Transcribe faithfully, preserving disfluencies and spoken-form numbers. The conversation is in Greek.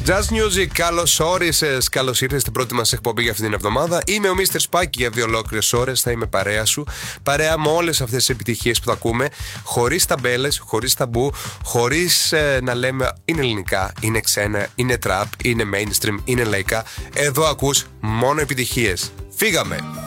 Jazz Music, καλώς όρισες, καλώς ήρθες στην πρώτη μας εκπομπή για αυτήν την εβδομάδα. Είμαι ο μίστερ Spike για δύο ολόκληρες ώρες. Θα είμαι παρέα σου. Παρέα με όλες αυτές τις επιτυχίες που θα ακούμε. Χωρίς ταμπέλες, χωρίς ταμπού, χωρίς ε, να λέμε είναι ελληνικά, είναι ξένα, είναι trap, είναι mainstream, είναι λαϊκά. Εδώ ακούς μόνο επιτυχίες. Φύγαμε!